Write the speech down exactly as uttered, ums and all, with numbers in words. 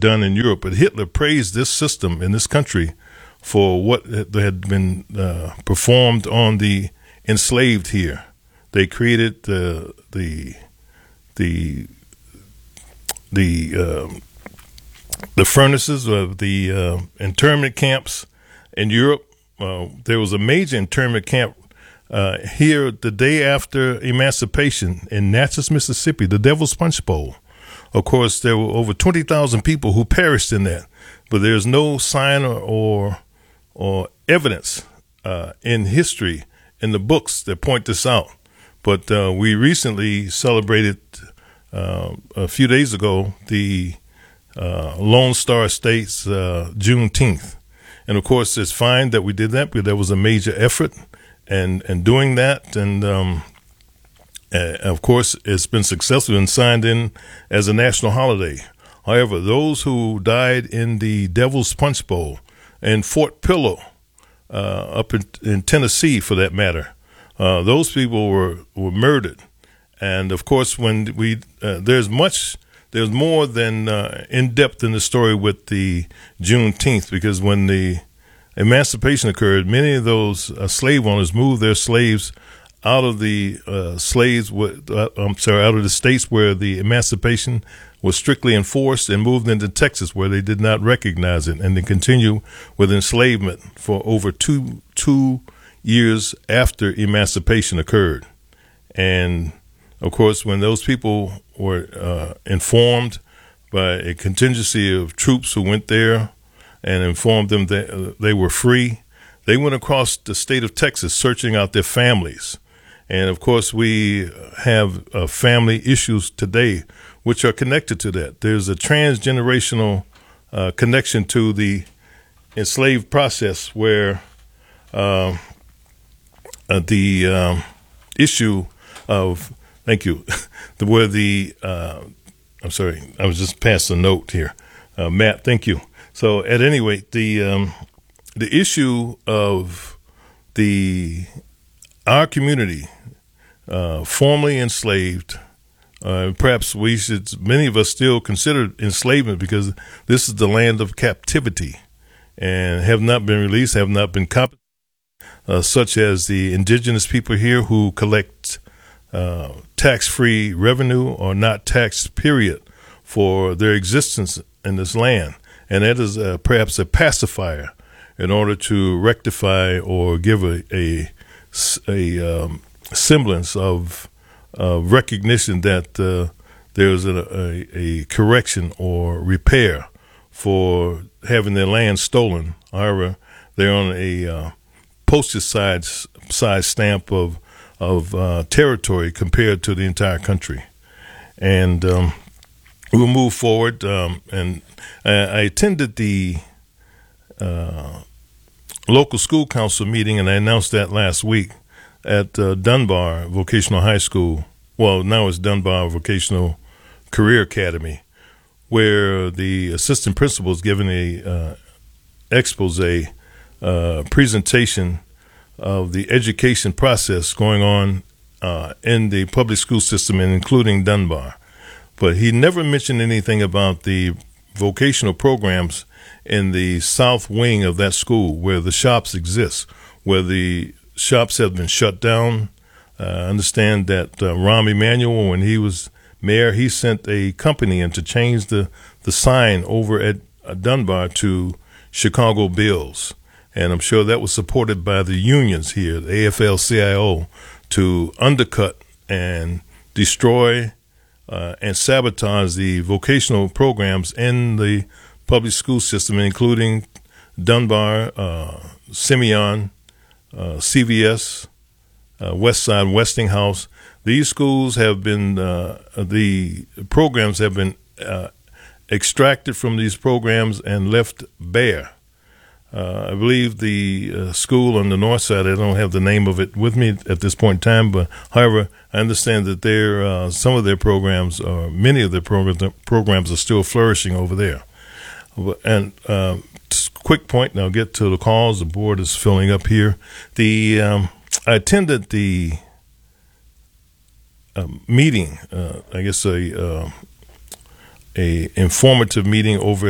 done in Europe. But Hitler praised this system in this country for what had been uh, performed on the enslaved here. They created the the the the um, the furnaces of the uh, internment camps in Europe. Uh, there was a major internment camp uh, here the day after emancipation in Natchez, Mississippi, the Devil's Punch Bowl. Of course, there were over twenty thousand people who perished in that, but there's no sign or or, or evidence uh, in history, in the books that point this out. But uh, we recently celebrated uh, a few days ago the uh, Lone Star State's uh, Juneteenth. And of course, it's fine that we did that, because there was a major effort and, and doing that. And um, uh, of course, it's been successful and signed in as a national holiday. However, those who died in the Devil's Punch Bowl and Fort Pillow, uh, up in, in Tennessee for that matter, uh, those people were, were murdered. And of course, when we uh, there's much, there's more than uh, in depth in the story with the Juneteenth, because when the emancipation occurred, many of those uh, slave owners moved their slaves out of the uh, slaves. Uh, I'm sorry, out of the states where the emancipation was strictly enforced, and moved into Texas, where they did not recognize it, and they continue with enslavement for over two two years after emancipation occurred. And of course, when those people were uh, informed by a contingency of troops who went there and informed them that uh, they were free, they went across the state of Texas searching out their families. And of course, we have uh, family issues today which are connected to that. There's a transgenerational uh, connection to the enslaved process, where uh, uh, the um, issue of Thank you. the where the uh, I'm sorry, I was just passing a note here, uh, Matt. Thank you. So, at any rate, the um, the issue of the our community uh, formerly enslaved. Uh, perhaps we should. Many of us still consider enslavement, because this is the land of captivity, and have not been released, have not been compensated, uh, such as the indigenous people here who collect Uh, tax-free revenue or not taxed, period, for their existence in this land. And that is uh, perhaps a pacifier in order to rectify or give a a, a um, semblance of uh, recognition that uh, there's a, a, a correction or repair for having their land stolen. However, they're on a uh, postage size, size stamp of of uh, territory compared to the entire country. And um, we'll move forward. Um, and I, I attended the uh, local school council meeting, and I announced that last week at uh, Dunbar Vocational High School. Well, now it's Dunbar Vocational Career Academy, where the assistant principal is giving a uh, expose, uh, presentation of the education process going on uh, in the public school system, and including Dunbar. But he never mentioned anything about the vocational programs in the south wing of that school, where the shops exist, where the shops have been shut down. Uh, I understand that uh, Rahm Emanuel, when he was mayor, he sent a company in to change the, the sign over at uh, Dunbar to Chicago Bills. And I'm sure that was supported by the unions here, the A F L C I O, to undercut and destroy uh, and sabotage the vocational programs in the public school system, including Dunbar, uh, Simeon, uh, C V S, uh, Westside, Westinghouse. These schools have been, uh, the programs have been uh, extracted from these programs and left bare. Uh, I believe the uh, school on the north side, I don't have the name of it with me at this point in time, but however, I understand that their, uh, some of their programs, or many of their programs, programs are still flourishing over there. And uh, quick point, and I'll get to the calls. The board is filling up here. The um, I attended the uh, meeting, uh, I guess a, uh, a informative meeting over